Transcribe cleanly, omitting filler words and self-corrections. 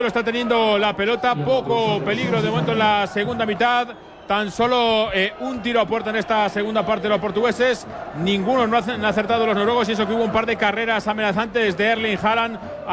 Está teniendo la pelota, poco peligro de momento en la segunda mitad. Tan solo un tiro a puerta en esta segunda parte de los portugueses. Ninguno no han acertado los noruegos, y eso que hubo un par de carreras amenazantes de Erling Haaland.